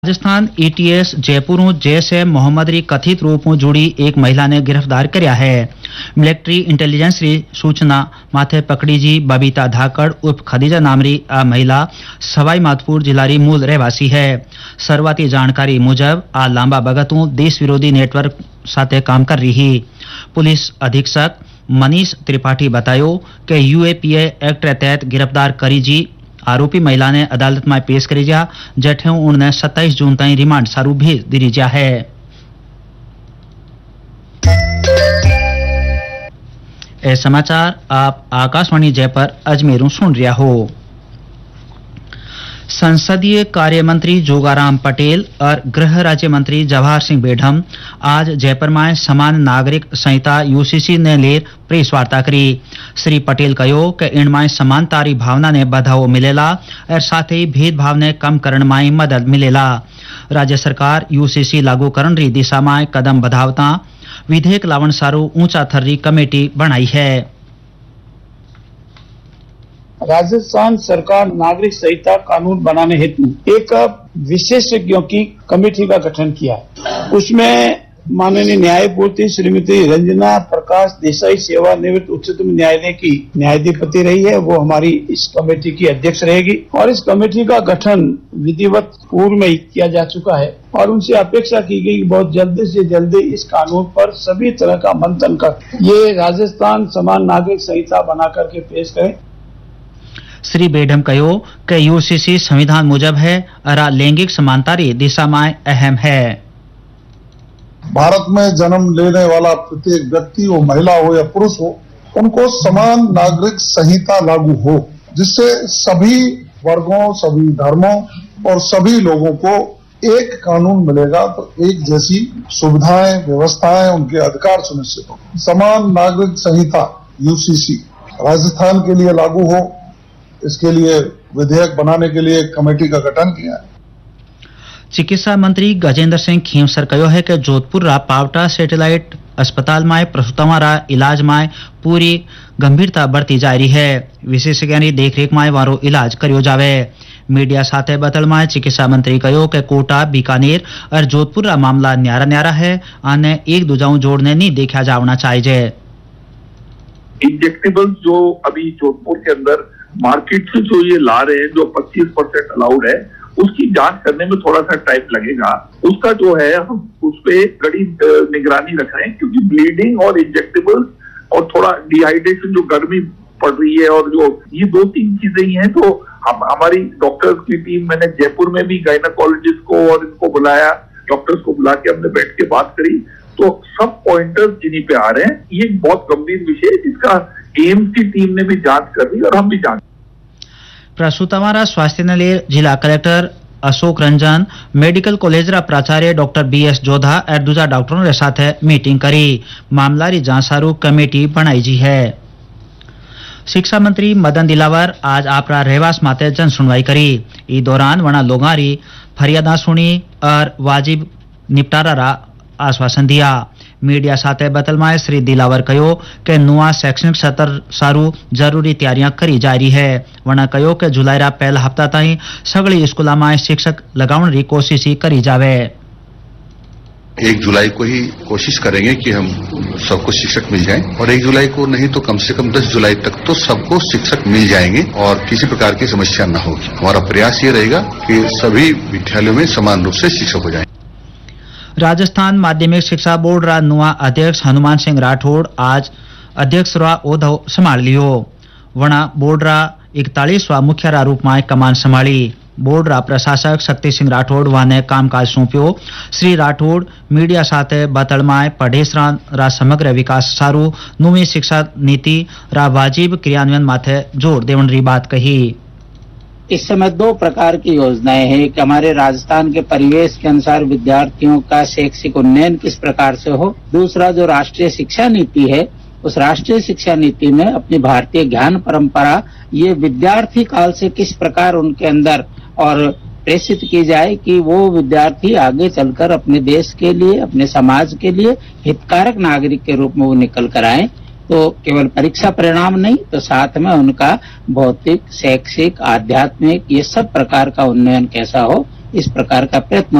Rajasthan ATS Jaipur जैश-ए Mohammad री कथित रूप में जुड़ी एक महिला ने गिरफ्तार कर्या है। मिलिट्री इंटेलिजेंस री सूचना माथे पकड़ी जी बबीता धाकड़ उर्फ खदीजा नाम री आ महिला सवाई माधोपुर जिला री मूल रहवासी है। शुरुआती जानकारी मुजब आ लांबा बगतों देश विरोधी नेटवर्क साथे काम कर रही। पुलिस अधीक्षक मनीष त्रिपाठी बतायो कि यूएपीए एक्ट तहत गिरफ्तार करी जी आरोपी महिला ने अदालत में पेश करी जा जठे उन्हें 27 जून तक रिमांड सारू भेज दी जा है। ए समाचार आप आकाशवाणी जयपुर अजमेर सुन रहा हो। संसदीय कार्य मंत्री जोगाराम पटेल और गृह राज्य मंत्री जवाहर सिंह बेढम आज जयपुर में समान नागरिक संहिता यूसीसी ने लेर प्रेस वार्ता करी। श्री पटेल कहो कि इनमें समानता री भावना ने बढ़ावो मिलेला और साथ ही भेदभाव ने कम करने में मदद मिलेला। राज्य सरकार यूसीसी लागू करने री दिशा में कदम बढ़ावता विधेयक लावण सारू ऊंचा थर री कमेटी बनाई है। राजस्थान सरकार नागरिक संहिता कानून बनाने हेतु एक विशेषज्ञों की कमेटी का गठन किया है। उसमें माननीय न्यायमूर्ति श्रीमती रंजना प्रकाश देसाई सेवानिवृत्त उच्चतम न्यायालय की न्यायाधिपति रही है। वो हमारी इस कमेटी की अध्यक्ष रहेगी और इस कमेटी का गठन विधिवत पूर्व में किया जा चुका है और उनसे अपेक्षा की गई बहुत जल्दी से जल्दी इस कानून पर सभी तरह का मंथन कर ये राजस्थान समान नागरिक संहिता बना करके पेश करें। श्री बेढम कहो कि यूसीसी संविधान मुजब है और लैंगिक समानता की दिशा में अहम है। भारत में जन्म लेने वाला प्रत्येक व्यक्ति हो, महिला हो या पुरुष हो, उनको समान नागरिक संहिता लागू हो, जिससे सभी वर्गों, सभी धर्मों और सभी लोगों को एक कानून मिलेगा तो एक जैसी सुविधाएं, व्यवस्थाएं, उनके अधिकार सुनिश्चित हो। समान नागरिक संहिता यूसीसी राजस्थान के लिए लागू हो, इसके लिए विधेयक बनाने के लिए कमेटी का गठन किया है। चिकित्सा मंत्री गजेंद्र सिंह खींवसर कहो है कि जोधपुर रा पावटा सैटेलाइट अस्पताल में प्रसूतों रा इलाज में पूरी गंभीरता बढ़ती जा रही है। विशेषज्ञों की देखरेख में वारो इलाज करियो जावे। मीडिया साथे बतल में चिकित्सा मंत्री कहो कि कोटा, बीकानेर और जोधपुर रा मामला न्यारा न्यारा है, आने एक दूजाऊ जोड़ने नहीं देखा जाना चाहिए। इंजेक्टेबल्स जो अभी जोधपुर के अंदर मार्केट से जो ये ला रहे हैं, जो 25% अलाउड है, उसकी जांच करने में थोड़ा सा टाइम लगेगा। उसका जो है हम उस पे कड़ी निगरानी रख रहे हैं, क्योंकि ब्लीडिंग और इंजेक्टेबल्स और थोड़ा डिहाइड्रेशन, जो गर्मी पड़ रही है और जो ये 2-3 चीजें ही हैं, तो हमारी डॉक्टर्स की टीम, मैंने जयपुर में भी गायनेकोलॉजिस्ट को और इनको बुलाया, डॉक्टर्स को बुला के हमने बैठ के बात करी, तो सब पॉइंटर्स जिन्हीं पे आ रहे हैं। ये बहुत गंभीर विषय है जिसका एम्स की टीम ने भी जांच कर ली और हम भी जांच। प्रसूतवारा स्वास्थ्य ने ले जिला collector Ashok Ranjan, medical college रा प्राचार्य डॉक्टर बीएस जोधा और दूसरा डॉक्टरों के साथ मीटिंग करी। मामला री जांच सारू कमेटी बनाई जी है। शिक्षा मंत्री मदन दिलावर आज आपरा रहवास माते जन सुनवाई करी। इस दौरान वना लोगां री फरियादा सुनी और वाजिब निपटारा रा आश्वासन दिया। मीडिया साथे बतल में श्री दिलावर कहो कि नुआ शैक्षणिक सत्र सारू जरूरी तैयारियां करी जा रही है। वना कहो कि जुलाई रा पहला हफ्ता ताई सगली स्कूलों में शिक्षक लगाने की कोशिश करी जावे। 1 जुलाई को ही कोशिश करेंगे कि हम सबको शिक्षक मिल जाएं, और 1 जुलाई को नहीं तो कम से कम 10 जुलाई तक तो सबको शिक्षक मिल जाएंगे और किसी प्रकार की समस्या न होगी। हमारा प्रयास ये रहेगा कि सभी विद्यालयों में समान रूप से शिक्षक हो जाएं। राजस्थान माध्यमिक शिक्षा बोर्ड रा नुआ अध्यक्ष हनुमान सिंह राठौड़ आज अध्यक्ष रा ओहदो संभाल लियो। वना बोर्ड रा 41वां मुख्य रा रूप में कमान संभाली। बोर्ड रा प्रशासक शक्ति सिंह राठौड़ वाने कामकाज सौंप्यो। श्री राठौड़ मीडिया साथे बतल में पढ़ेस रा समग्र विकास सारू नवी शिक्षा नीति रा वाजिब क्रियान्वयन माथे जोर देवन री बात कही। इस समय 2 प्रकार की योजनाएं हैं कि हमारे राजस्थान के परिवेश के अनुसार विद्यार्थियों का शैक्षिक उन्नयन किस प्रकार से हो। दूसरा जो राष्ट्रीय शिक्षा नीति है, उस राष्ट्रीय शिक्षा नीति में अपनी भारतीय ज्ञान परंपरा ये विद्यार्थी काल से किस प्रकार उनके अंदर और प्रेषित की जाए कि वो विद्यार्थी आगे चलकर अपने देश के लिए, अपने समाज के लिए हितकारक नागरिक के रूप में वो निकल कर आए। तो केवल परीक्षा परिणाम नहीं, तो साथ में उनका भौतिक, शैक्षिक, आध्यात्मिक ये सब प्रकार का उन्नयन कैसा हो, इस प्रकार का प्रयत्न